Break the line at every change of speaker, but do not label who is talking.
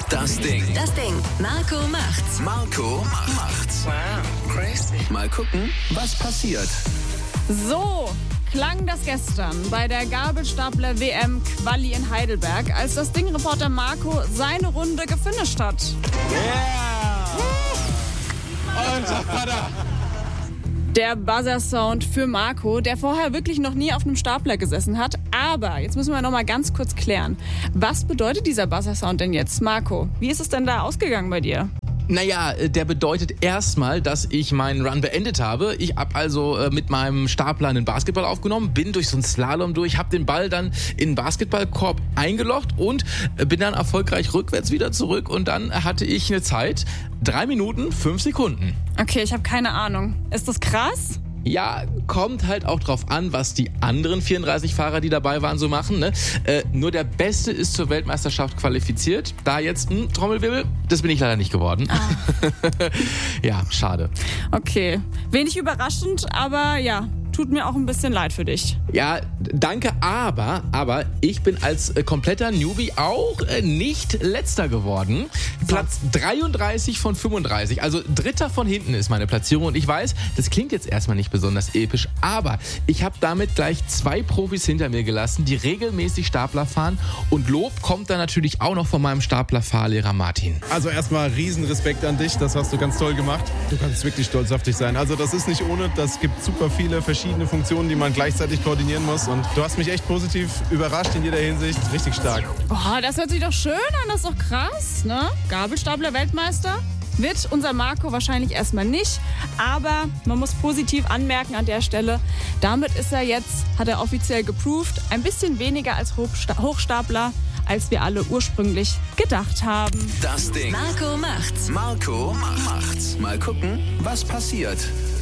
Das Ding.
Marco macht's.
Marco macht's.
Wow, crazy.
Mal gucken, was passiert.
So klang das gestern bei der Gabelstapler-WM-Quali in Heidelberg, als das Ding-Reporter Marco seine Runde gefinisht hat.
Unser Vater.
Der Buzzer-Sound für Marco, der vorher wirklich noch nie auf einem Stapler gesessen hat. Aber jetzt müssen wir noch mal ganz kurz klären. Was bedeutet dieser Buzzer-Sound denn jetzt, Marco? Wie ist es denn da ausgegangen bei dir?
Naja, der bedeutet erstmal, dass ich meinen Run beendet habe. Ich habe also mit meinem Stapler einen Basketball aufgenommen, bin durch so einen Slalom durch, habe den Ball dann in den Basketballkorb eingelocht und bin dann erfolgreich rückwärts wieder zurück. Und dann hatte ich eine Zeit, 3 Minuten, 5 Sekunden.
Okay, ich habe keine Ahnung. Ist das krass?
Ja, kommt halt auch drauf an, was die anderen 34 Fahrer, die dabei waren, so machen. Ne? Nur der Beste ist zur Weltmeisterschaft qualifiziert. Da jetzt ein Trommelwirbel, das bin ich leider nicht geworden. Ja, schade.
Okay, wenig überraschend, aber ja, tut mir auch ein bisschen leid für dich.
Ja, danke, aber ich bin als kompletter Newbie auch nicht Letzter geworden. Platz 33 von 35, also Dritter von hinten ist meine Platzierung. Und ich weiß, das klingt jetzt erstmal nicht besonders episch, aber ich habe damit gleich 2 Profis hinter mir gelassen, die regelmäßig Stapler fahren. Und Lob kommt dann natürlich auch noch von meinem Staplerfahrlehrer Martin.
Also erstmal riesen Respekt an dich, das hast du ganz toll gemacht. Du kannst wirklich stolz auf dich sein. Also das ist nicht ohne, das gibt super viele verschiedene Funktionen, die man gleichzeitig koordinieren muss. Und du hast mich echt positiv überrascht in jeder Hinsicht. Richtig stark.
Oh, das hört sich doch schön an, das ist doch krass, ne? Gabelstapler-Weltmeister wird unser Marco wahrscheinlich erstmal nicht, aber man muss positiv anmerken an der Stelle, damit hat er offiziell geproved, ein bisschen weniger als Hochstapler, als wir alle ursprünglich gedacht haben.
Das Ding.
Marco macht's.
Marco macht's. Mal gucken, was passiert.